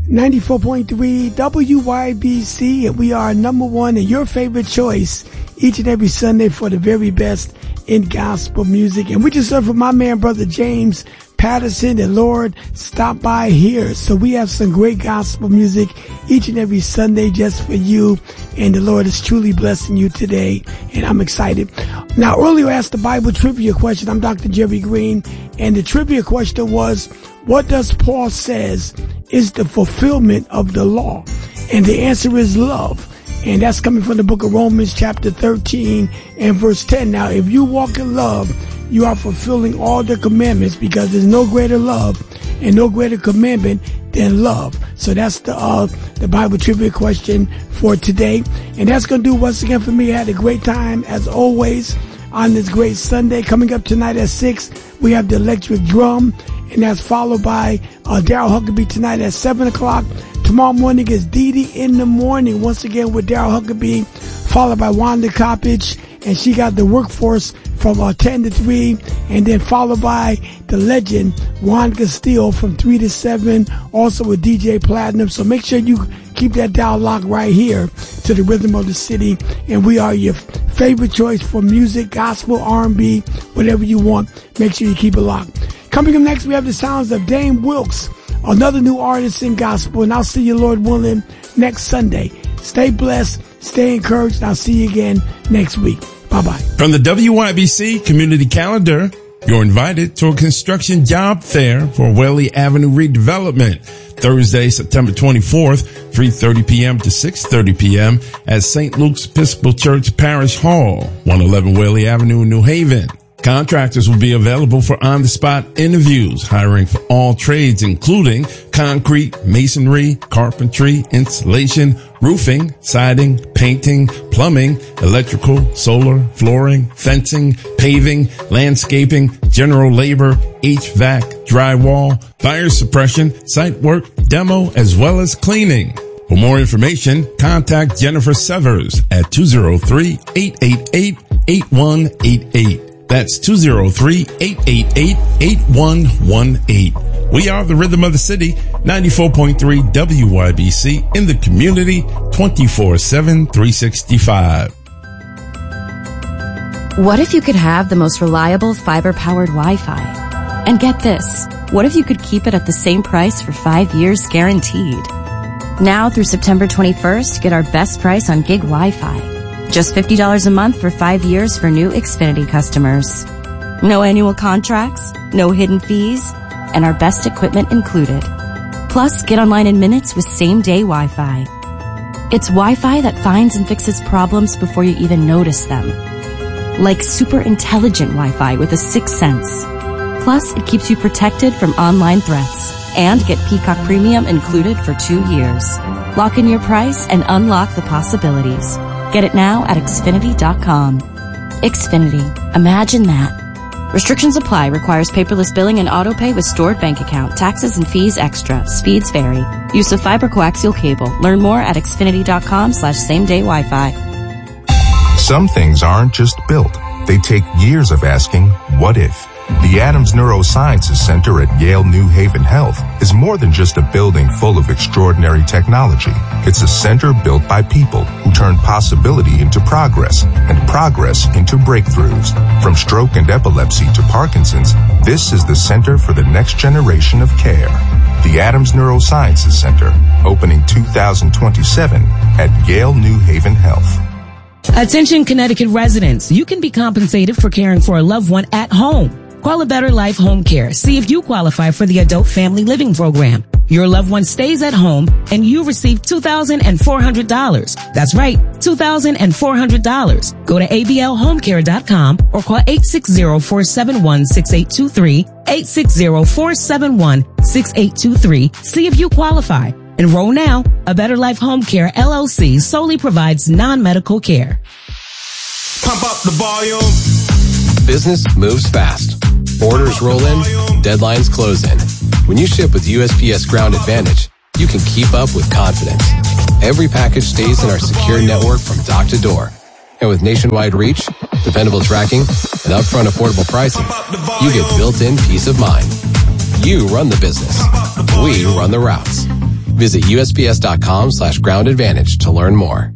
94.3 WYBC, and we are number one and your favorite choice each and every Sunday for the very best in gospel music. And we just heard from my man, Brother James Patterson, and Lord, stop by here. So we have some great gospel music each and every Sunday just for you. And the Lord is truly blessing you today. And I'm excited. Now, earlier I asked the Bible trivia question. I'm Dr. Jerry Green. And the trivia question was, what does Paul says is the fulfillment of the law? And the answer is love. And that's coming from the book of Romans chapter 13 and verse 10. Now, if you walk in love, you are fulfilling all the commandments, because there's no greater love and no greater commandment than love. So that's the Bible trivia question for today. And that's going to do once again for me. I had a great time as always on this great Sunday. Coming up tonight at 6, we have the electric drum, and that's followed by Daryl Huckabee tonight at 7 o'clock. Tomorrow morning is Dee Dee in the Morning, once again with Daryl Huckabee, followed by Wanda Coppage, and she got the Workforce from 10 to 3, and then followed by the legend Juan Castillo from 3 to 7, also with DJ Platinum. So make sure you keep that dial locked right here to the rhythm of the city, and we are your favorite choice for music, gospel, R&B, whatever you want. Make sure you keep it locked. Coming up next, we have the sounds of Dame Wilkes, another new artist in gospel, and I'll see you, Lord willing, next Sunday. Stay blessed, stay encouraged, and I'll see you again next week. Bye-bye. From the WYBC Community Calendar, you're invited to a construction job fair for Whaley Avenue redevelopment. Thursday, September 24th, 3:30 p.m. to 6:30 p.m. at St. Luke's Episcopal Church Parish Hall, 111 Whaley Avenue in New Haven. Contractors will be available for on-the-spot interviews, hiring for all trades, including concrete, masonry, carpentry, insulation, roofing, siding, painting, plumbing, electrical, solar, flooring, fencing, paving, landscaping, general labor, HVAC, drywall, fire suppression, site work, demo, as well as cleaning. For more information, contact Jennifer Severs at 203-888-8188. That's 203-888-8118. We are the Rhythm of the City, 94.3 WYBC in the community, 24/7, 365. What if you could have the most reliable fiber-powered Wi-Fi? And get this, what if you could keep it at the same price for 5 years guaranteed? Now through September 21st, get our best price on gig Wi-Fi. Just $50 a month for 5 years for new Xfinity customers. No annual contracts, no hidden fees, and our best equipment included. Plus, get online in minutes with same-day Wi-Fi. It's Wi-Fi that finds and fixes problems before you even notice them. Like super intelligent Wi-Fi with a sixth sense. Plus, it keeps you protected from online threats. And get Peacock Premium included for 2 years. Lock in your price and unlock the possibilities. Get it now at Xfinity.com. Xfinity. Imagine that. Restrictions apply. Requires paperless billing and auto-pay with stored bank account. Taxes and fees extra. Speeds vary. Use of fiber coaxial cable. Learn more at Xfinity.com/same-day Wi-Fi. Some things aren't just built. They take years of asking, what if? The Adams Neurosciences Center at Yale New Haven Health is more than just a building full of extraordinary technology. It's a center built by people who turn possibility into progress and progress into breakthroughs. From stroke and epilepsy to Parkinson's, this is the center for the next generation of care. The Adams Neurosciences Center, opening 2027 at Yale New Haven Health. Attention Connecticut residents, you can be compensated for caring for a loved one at home. Call A Better Life Home Care. See if you qualify for the Adult Family Living Program. Your loved one stays at home and you receive $2,400. That's right, $2,400. Go to ablhomecare.com or call 860-471-6823, 860-471-6823. See if you qualify. Enroll now. A Better Life Home Care LLC solely provides non-medical care. Pump up the volume. Business moves fast. Orders roll in, deadlines close in. When you ship with USPS Ground Advantage, you can keep up with confidence. Every package stays in our secure network from dock to door. And with nationwide reach, dependable tracking, and upfront affordable pricing, you get built-in peace of mind. You run the business. We run the routes. Visit USPS.com/groundadvantage to learn more.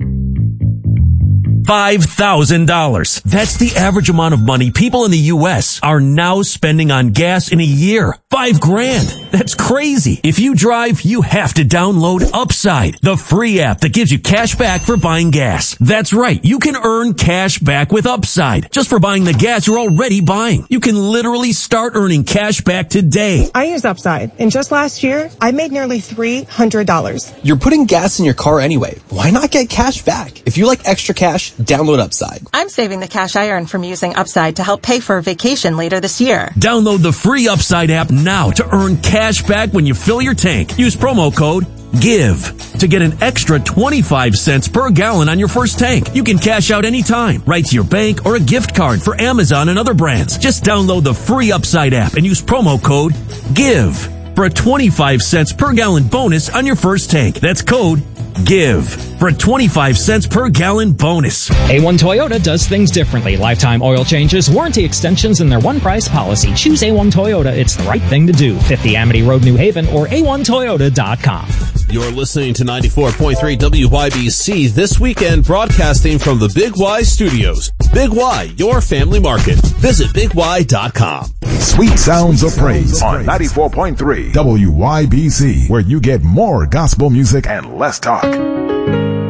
$5,000. That's the average amount of money people in the U.S. are now spending on gas in a year. $5,000. That's crazy. If you drive, you have to download Upside, the free app that gives you cash back for buying gas. That's right. You can earn cash back with Upside just for buying the gas you're already buying. You can literally start earning cash back today. I use Upside, and just last year, I made nearly $300. You're putting gas in your car anyway. Why not get cash back? If you like extra cash, download Upside. I'm saving the cash I earn from using Upside to help pay for a vacation later this year. Download the free Upside app now to earn cash back when you fill your tank. Use promo code GIVE to get an extra 25 cents per gallon on your first tank. You can cash out anytime, right to your bank or a gift card for Amazon and other brands. Just download the free Upside app and use promo code GIVE for a 25 cents per gallon bonus on your first tank. That's code GIVE for a 25 cents per gallon bonus. A1 Toyota does things differently. Lifetime oil changes, warranty extensions, and their one price policy. Choose A1 Toyota. It's the right thing to do. 50 Amity Road, New Haven, or A1Toyota.com. You're listening to 94.3 WYBC this weekend, broadcasting from the Big Y Studios. Big Y, your family market. Visit BigY.com. Sweet Sounds of Praise on 94.3 WYBC, where you get more gospel music and less talk.